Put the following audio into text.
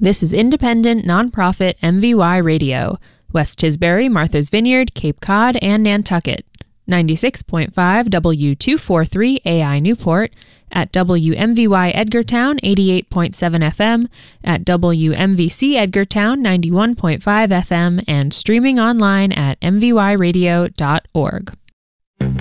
This is independent, nonprofit MVY Radio, West Tisbury, Martha's Vineyard, Cape Cod, and Nantucket. 96.5 W243 AI Newport, at WMVY Edgartown 88.7 FM, at WMVC Edgartown 91.5 FM, and streaming online at mvyradio.org.